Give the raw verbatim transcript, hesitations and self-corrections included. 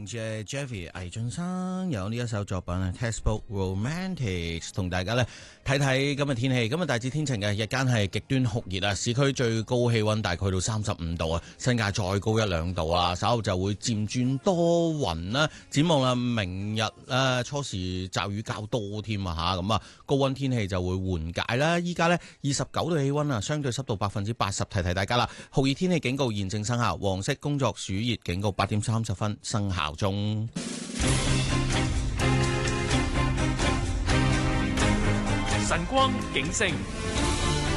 謝 Jeffy 魏浚笙有呢一首作品《Textbook Romantics》，同大家咧睇睇今日天氣。今日大致天晴嘅，日間係極端酷熱啊！市區最高氣溫大概到三十五度啊，新界再高一兩度啊。稍後就會漸轉多雲啦。展望啦，明日咧初時驟雨較多添啊吓，咁啊高溫天氣就會緩解啦。依家咧二十九度氣溫啊，相對濕度百分之八十，提提大家啦。酷熱天氣警告現正生效，黃色工作暑熱警告八點三十分生效中。 晨光警聲。